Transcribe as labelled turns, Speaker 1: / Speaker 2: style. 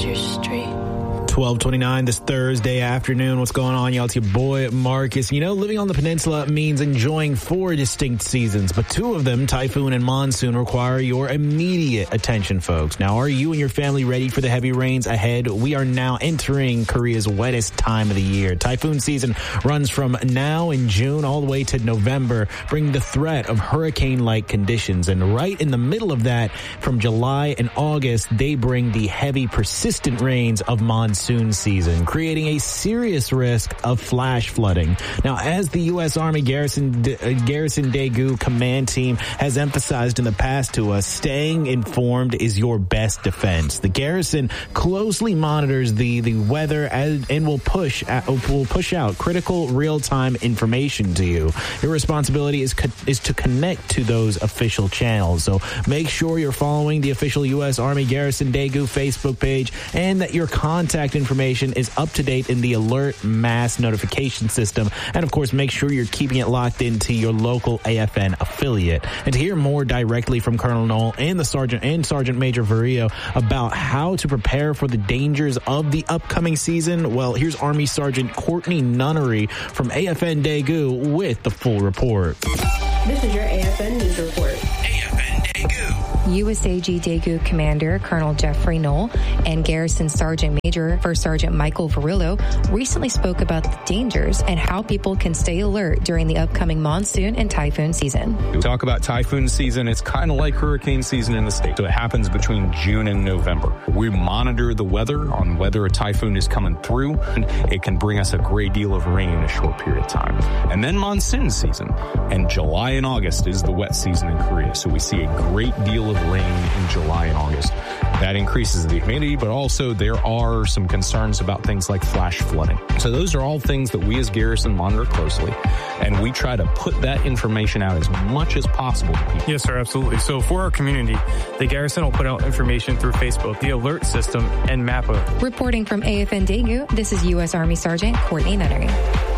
Speaker 1: your street.
Speaker 2: 12:29 this Thursday afternoon. What's going on, y'all? It's your boy, Marcus. You know, living on the peninsula means enjoying 4 distinct seasons, but 2 of them, typhoon and monsoon, require your immediate attention, folks. Now, are you and your family ready for the heavy rains ahead? We are now entering Korea's wettest time of the year. Typhoon season runs from now in June all the way to November, bringing the threat of hurricane-like conditions. And right in the middle of that, from July and August, they bring the heavy, persistent rains of monsoon season, creating a serious risk of flash flooding. Now, as the U.S. Army Garrison Daegu command team has emphasized in the past to us, staying informed is your best defense. The garrison closely monitors the weather and will push out critical real-time information to you. Your responsibility is to connect to those official channels. So make sure you're following the official U.S. Army Garrison Daegu Facebook page and that your contact information is up to date in the alert mass notification system. And of course, make sure you're keeping it locked into your local AFN affiliate. And to hear more directly from Colonel Knoll and the Sergeant Major Varillo about how to prepare for the dangers of the upcoming season, well, here's Army Sergeant Courtney Nunnery from AFN Daegu with the full report.
Speaker 3: This is your AFN News Report.
Speaker 2: AFN Daegu.
Speaker 4: USAG Daegu Commander Colonel Jeffrey Knoll and Garrison Sergeant Major First Sergeant Michael Varillo recently spoke about the dangers and how people can stay alert during the upcoming monsoon and typhoon season.
Speaker 5: We talk about typhoon season. It's kind of like hurricane season in the state. So it happens between June and November. We monitor the weather on whether a typhoon is coming through, and it can bring us a great deal of rain in a short period of time. And then monsoon season. And July and August is the wet season in Korea. So we see a great deal of rain in July and August. That increases the humidity, but also there are some concerns about things like flash flooding. So those are all things that we as Garrison monitor closely, and we try to put that information out as much as possible to people.
Speaker 6: Yes, sir, absolutely. So for our community, the Garrison will put out information through Facebook, the alert system, and MAPA.
Speaker 4: Reporting from AFN Daegu, this is U.S. Army Sergeant Courtney Nunnery.